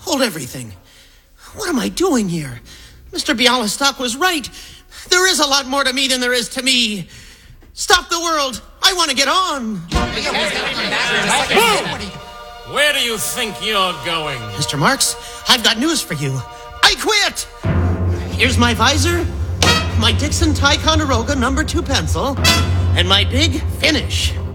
Hold everything. What am I doing here? Mr. Bialystok was right. There is a lot more to me than there is to me. Stop the world. I want to get on. Where do you think you're going? Mr. Marks, I've got news for you. I quit. Here's my visor, my Dixon Ticonderoga No. 2 pencil, and my big finish.